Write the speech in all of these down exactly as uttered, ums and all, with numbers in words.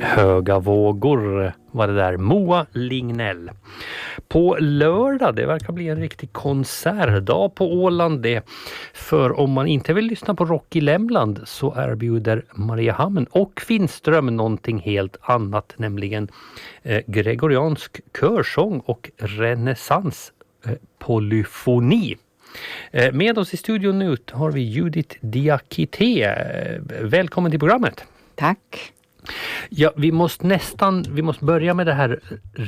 Höga vågor var det där. Moa Lignell. På lördag, det verkar bli en riktig konsertdag på Åland det. För om man inte vill lyssna på rock i Lämland så erbjuder Mariehamn och Finström någonting helt annat. Nämligen eh, gregoriansk körsång och renässans eh, polyfoni. Eh, med oss i studion nu har vi Judith Diakité. Eh, välkommen till programmet. Tack. Ja, vi måste nästan, vi måste börja med det här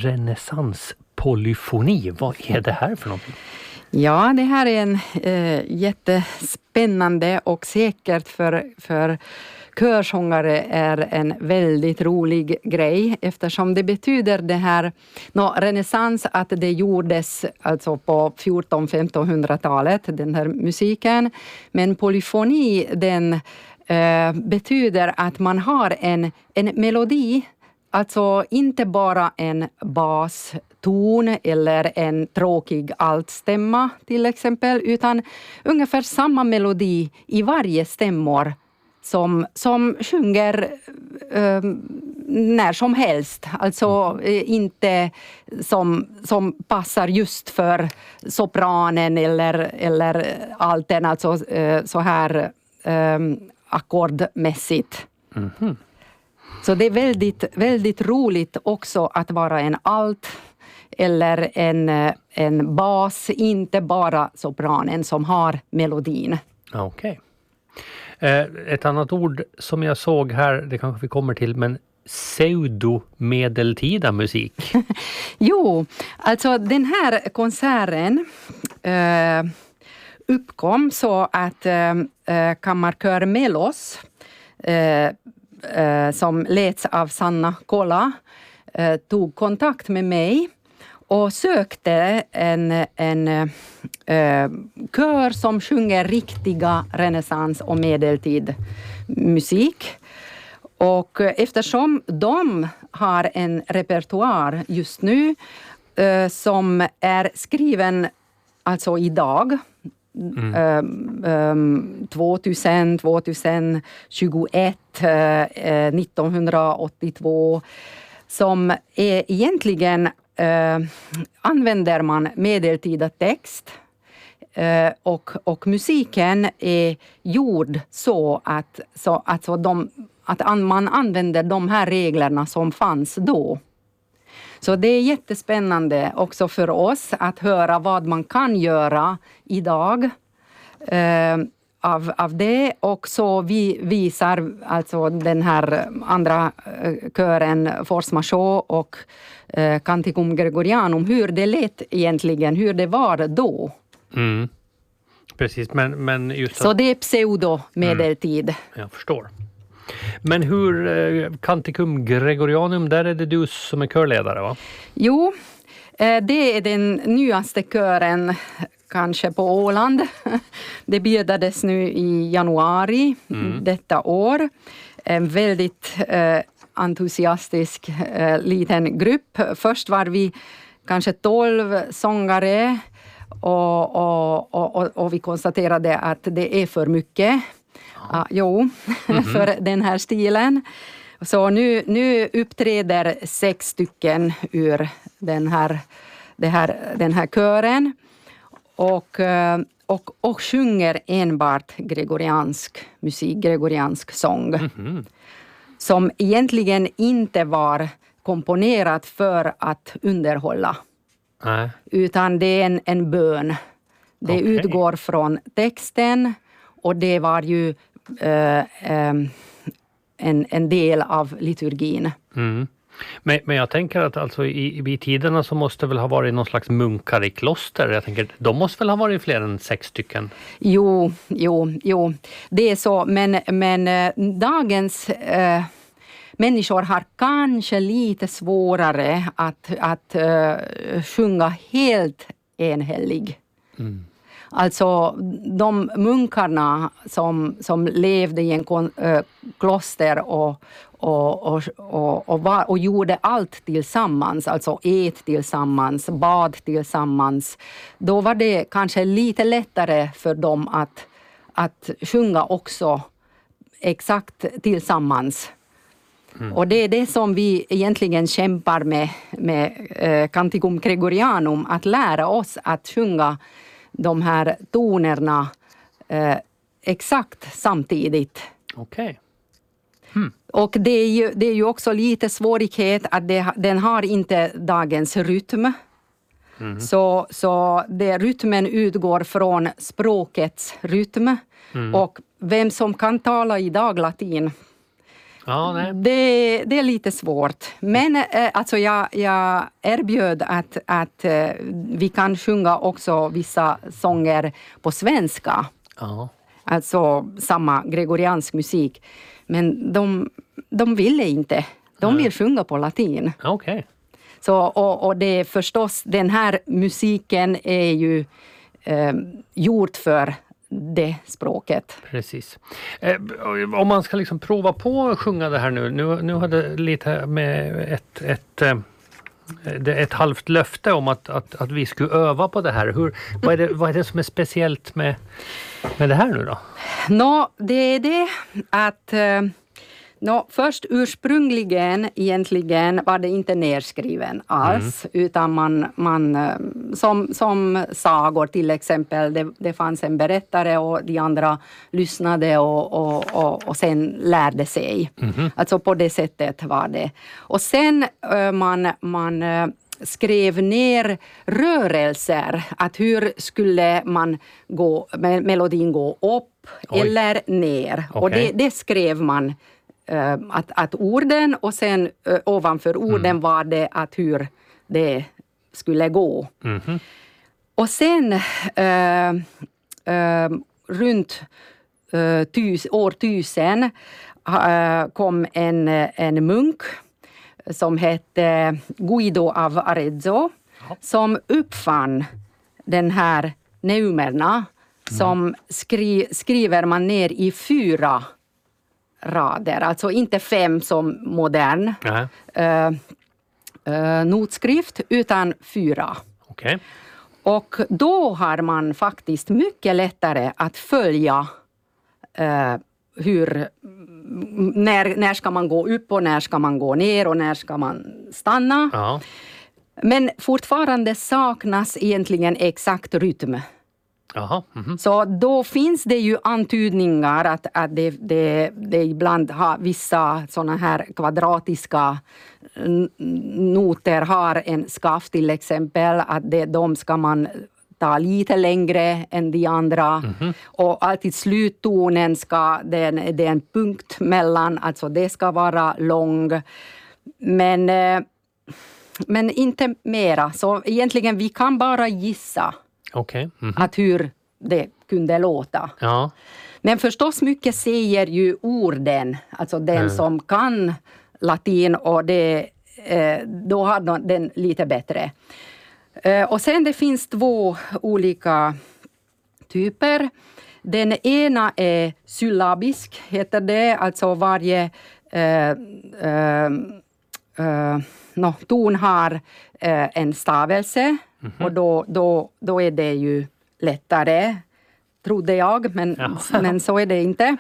renässanspolyfoni. Vad är det här för någonting? Ja, det här är en eh, jättespännande och säkert för, för körsångare är en väldigt rolig grej eftersom det betyder det här, no, renässans att det gjordes alltså på fjorton-femtonhundratalet den här musiken, men polyfoni den Uh, betyder att man har en, en melodi, alltså inte bara en baston eller en tråkig altstämma till exempel, utan ungefär samma melodi i varje stämmor som, som sjunger uh, när som helst. Alltså uh, inte som, som passar just för sopranen eller, eller alten, alltså uh, så här um, akkordmässigt. Mm-hmm. Så det är väldigt, väldigt roligt också att vara en alt eller en, en bas, inte bara sopranen som har melodin. Okej. Okay. Eh, ett annat ord som jag såg här, det kanske vi kommer till, men pseudo-medeltida musik. Jo, alltså den här konserten eh, uppkom så att äh, kammarkör Melos äh, äh, som leds av Sanna Kola äh, tog kontakt med mig och sökte en, en äh, kör som sjunger riktiga renässans- och medeltid musik. Och eftersom de har en repertoar just nu äh, som är skriven alltså idag, Mm. Um, um, tvåtusen, tjugohundratjugoett, uh, nittonhundraåttiotvå som är egentligen uh, använder man medeltida text uh, och, och musiken är gjord så att, så, alltså de, att man använder de här reglerna som fanns då. Så det är jättespännande också för oss att höra vad man kan göra idag eh, av, av det. Och så vi visar alltså den här andra eh, kören Force Majeure och eh, Canticum Gregorianum hur det lät egentligen, hur det var då. Mm. Precis, men, men just att... Så det är pseudo-medeltid. Mm. Jag förstår. Men hur, eh, Canticum Gregorianum, där är det du som är körledare, va? Jo, eh, det är den nyaste kören kanske på Åland. Det bjödades nu i januari mm. detta år. En väldigt eh, entusiastisk eh, liten grupp. Först var vi kanske tolv sångare och, och, och, och, och vi konstaterade att det är för mycket. Ah, jo, mm-hmm. för den här stilen. Så nu, nu uppträder sex stycken ur den här, det här, den här kören och, och, och sjunger enbart gregoriansk musik, gregoriansk sång. Mm-hmm. Som egentligen inte var komponerat för att underhålla. Äh. Utan det är en, en bön. Det okay. utgår från texten. Och det var ju uh, um, en, en del av liturgin. Mm. Men, men jag tänker att alltså i, i tiderna så måste väl ha varit någon slags munkar i kloster. Jag tänker, de måste väl ha varit fler än sex stycken? Jo, jo, jo. Det är så. Men, men uh, dagens uh, människor har kanske lite svårare att, att uh, sjunga helt enhällig. Mm. Alltså de munkarna som, som levde i en kon, äh, kloster och, och, och, och, och, var, och gjorde allt tillsammans, alltså ät tillsammans, bad tillsammans. Då var det kanske lite lättare för dem att, att sjunga också exakt tillsammans. Mm. Och det är det som vi egentligen kämpar med, med eh, Canticum Gregorianum, att lära oss att sjunga de här tonerna eh, exakt samtidigt. Okej. Okay. Mm. Och det är, ju, det är ju också lite svårighet att det, den har inte dagens rytm. Mm. Så, så det, rytmen utgår från språkets rytm. Mm. Och vem som kan tala idag latin, ja, nej. Det, det är lite svårt. Men eh, alltså jag, jag erbjöd att, att eh, vi kan sjunga också vissa sånger på svenska. Ja. Alltså samma gregoriansk musik. Men de, de ville inte. De vill sjunga på latin. Okej. Okay. Så, och, och det är förstås, den här musiken är ju eh, gjord för det språket. Precis. Eh, om man ska liksom prova på att sjunga det här nu. Nu, nu har det lite med ett, ett, ett, ett halvt löfte om att, att, att vi skulle öva på det här. Hur, vad, är det, vad är det som är speciellt med, med det här nu då? Nå, det är det att Nå, först ursprungligen egentligen var det inte nedskriven alls, mm. utan man, man som, som sagor till exempel, det, det fanns en berättare och de andra lyssnade och, och, och, och sen lärde sig. Mm. Alltså på det sättet var det. Och sen man, man skrev ner rörelser, att hur skulle man gå, melodin gå upp Oj. Eller ner. Okay. Och det, det skrev man. Uh, att, att orden och sen uh, ovanför orden mm. var det att hur det skulle gå. Mm-hmm. Och sen uh, uh, runt uh, tus, årtusen uh, kom en, en munk som hette Guido av Arezzo ja. Som uppfann den här neumerna mm. som skri, skriver man ner i fyra rader, alltså inte fem som modern uh, uh, notskrift, utan fyra. Okay. Och då har man faktiskt mycket lättare att följa uh, hur, när, när ska man gå upp och när ska man gå ner och när ska man stanna. Uh-huh. Men fortfarande saknas egentligen exakt rytm. Aha, mm-hmm. Så då finns det ju antydningar att, att det, det, det ibland har vissa sådana här kvadratiska noter har en skaft till exempel, att det, de ska man ta lite längre än de andra mm-hmm. och alltid sluttonen ska, det är, det är en punkt mellan, alltså det ska vara lång, men, men inte mera, så egentligen vi kan bara gissa. Okay. Mm-hmm. Att hur det kunde låta. Ja. Men förstås mycket säger ju orden, alltså den mm. som kan latin, och det, eh, då har den lite bättre. Eh, och sen det finns två olika typer. Den ena är syllabisk, heter det, alltså varje eh, eh, eh, no, ton har eh, en stavelse. Mm-hmm. Och då, då, då är det ju lättare, trodde jag, men, ja. men så är det inte.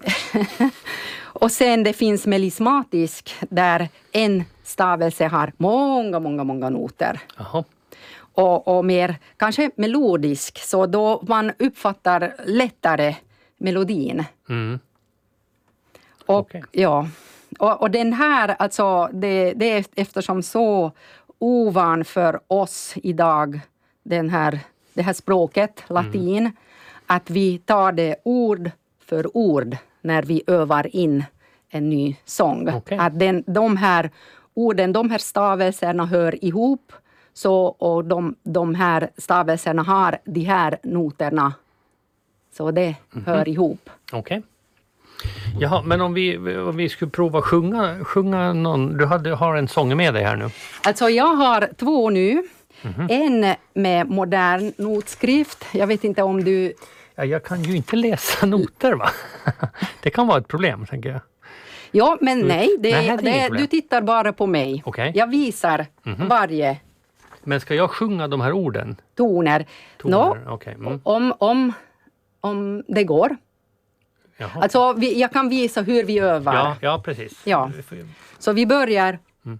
Och sen det finns melismatisk, där en stavelse har många, många, många noter. Aha. Och, och mer kanske melodisk, så då man uppfattar lättare melodin. Mm. Och, okay. ja. och, och den här, alltså, det, det är eftersom så ovan för oss idag, den här, det här språket, latin, mm. att vi tar det ord för ord när vi övar in en ny sång. Okay. Att den, de här orden, de här stavelserna hör ihop, så, och de, de här stavelserna har de här noterna, så det mm-hmm. hör ihop. Okej. Okay. Jaha, men om vi, om vi skulle prova sjunga, sjunga någon, du hade, har en sång med dig här nu. Alltså jag har två nu. Mm-hmm. En med modern notskrift. Jag vet inte om du... Ja, jag kan ju inte läsa noter, va? Det kan vara ett problem, tänker jag. Ja, men du, nej, det, nej det, du tittar bara på mig. Okay. Jag visar mm-hmm. varje... Men ska jag sjunga de här orden? Toner. Toner. No, okay. mm. om, om, om det går. Jaha. Alltså, vi, jag kan visa hur vi övar. Ja, ja precis. Ja. Så vi börjar. Mm.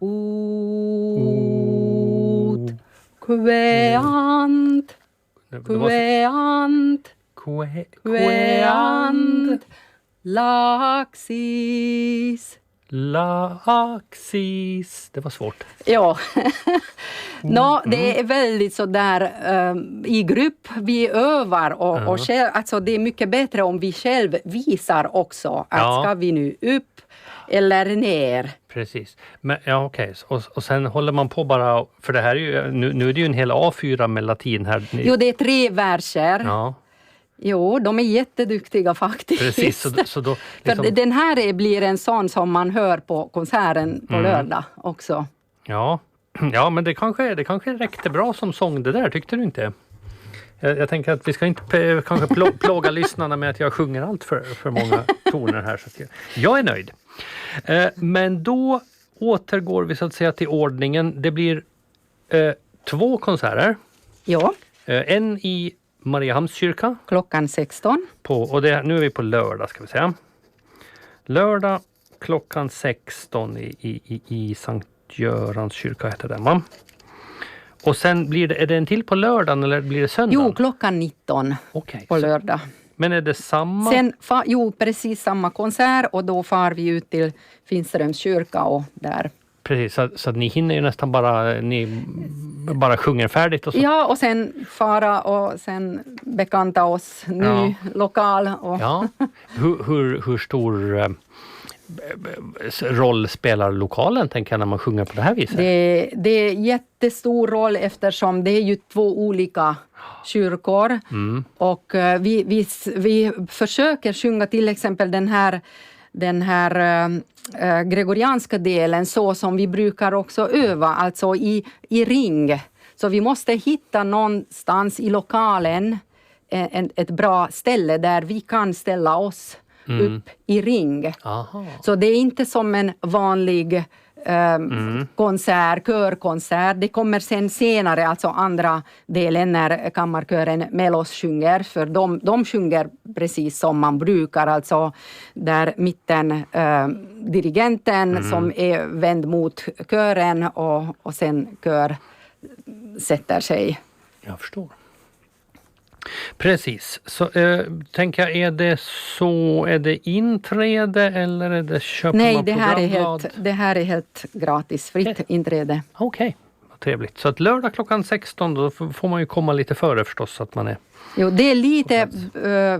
Ot, kveant, kveant, kveant, laxis. Laxis. Det var svårt. Ja. Nå, mm. det är väldigt så där um, i grupp vi övar och, uh-huh. och själv, alltså det är mycket bättre om vi själv visar också att ja. Ska vi nu upp eller ner. Precis. Men ja okej okay. och, och sen håller man på bara, för det här är ju nu, nu är det ju en hel A fyra med latin här. Jo, det är tre verser. Ja. Jo, de är jätteduktiga faktiskt. Precis, så, så då... Liksom... För den här blir en sån som man hör på konserten på mm. lördag också. Ja, ja men det kanske, det kanske räckte bra som sång det där, tyckte du inte? Jag, jag tänker att vi ska inte p- kanske plå, plåga lyssnarna med att jag sjunger allt för, för många toner här. Så att jag, jag är nöjd. Eh, men då återgår vi så att säga till ordningen. Det blir eh, två konserter. Ja. Eh, en i Mariehamnskyrka. Klockan sexton. På, och det, nu är vi på lördag ska vi säga. Lördag klockan sexton i, i, i, i Sankt Görans kyrka heter den va? Och sen blir det, är det en till på lördagen eller blir det söndag? Jo, klockan nitton okay, på lördag. Men är det samma? Sen, fa, jo, precis samma konsert och då far vi ut till Finströms kyrka och där. Precis, så, så att ni hinner ju nästan bara, ni bara sjunger färdigt och så. Ja, och sen fara och sen bekanta oss ny ja. Lokal. Och ja. Hur, hur, hur stor eh, roll spelar lokalen tänker jag när man sjunger på det här viset? Det, det är jättestor roll eftersom det är ju två olika kyrkor. Mm. Och uh, vi, vi, vi försöker sjunga till exempel den här den här äh, gregorianska delen så som vi brukar också öva, alltså i, i ring. Så vi måste hitta någonstans i lokalen en, ett bra ställe där vi kan ställa oss mm. upp i ring. Aha. Så det är inte som en vanlig äh, mm. konsert, körkonsert. Det kommer sen senare, alltså andra delen när kammarkören Melos sjunger. För de, de sjunger precis som man brukar, alltså där mitten äh, dirigenten mm. som är vänd mot kören och, och sen kör sätter sig. Jag förstår. Precis, så äh, tänker jag, är det så, är det inträde eller är det köper Nej, man det här, är programblad? helt, det här är helt gratis, fritt okay. inträde. Okej, okay. Vad trevligt. Så att lördag klockan sexton då får man ju komma lite före förstås så att man är... Jo, det är lite äh,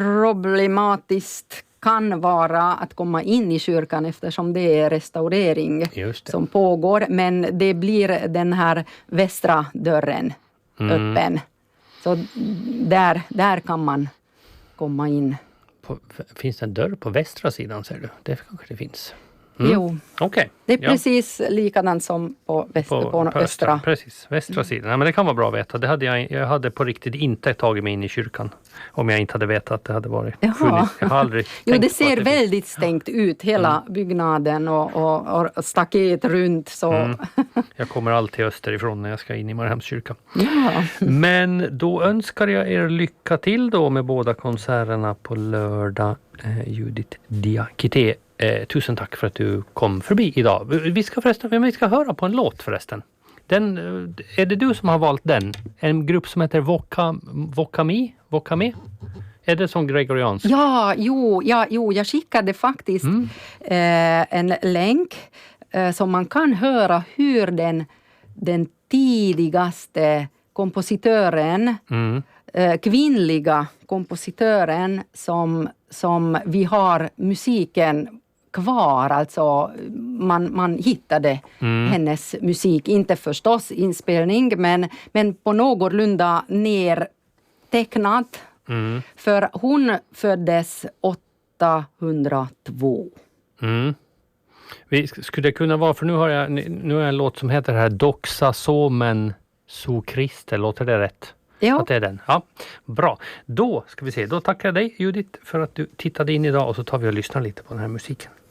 problematiskt kan vara att komma in i kyrkan eftersom det är restaurering det. Som pågår. Men det blir den här västra dörren mm. öppen. Så där, där kan man komma in. På, finns det en dörr på västra sidan säger du? Det kanske det finns. Mm. Jo, okay. det är ja. Precis likadant som på, väster, på, på, på östra. Precis, västra mm. sidan. Ja, men det kan vara bra att veta. Det hade jag, jag hade på riktigt inte tagit mig in i kyrkan om jag inte hade vetat att det hade varit funnits. Jag har aldrig jo, det ser det väldigt stängt ut, hela mm. byggnaden och, och, och staket runt. Så. Mm. Jag kommer alltid österifrån när jag ska in i Mariehamnskyrkan. Ja. Men då önskar jag er lycka till då med båda konserterna på lördag. Eh, Judith Diakité. Eh, tusen tack för att du kom förbi idag. Vi ska förresten, vi ska höra på en låt förresten. Den, är det du som har valt den? En grupp som heter Voka, Vokami? Vokami? Är det som gregoriansk? Ja, jo, ja, jo jag skickade faktiskt mm. eh, en länk eh, som man kan höra hur den, den tidigaste kompositören, mm. eh, kvinnliga kompositören som, som vi har musiken kvar, alltså man, man hittade mm. hennes musik, inte förstås inspelning men, men på någorlunda nertecknat mm. för hon föddes åttahundratvå. Mm. Vi skulle det kunna vara, för nu har jag, nu har jag en låt som heter här Doxa Somen So Christe, låter det rätt? Ja. Att det är den. Ja, bra. Då ska vi se, då tackar jag dig Judith för att du tittade in idag och så tar vi och lyssnar lite på den här musiken.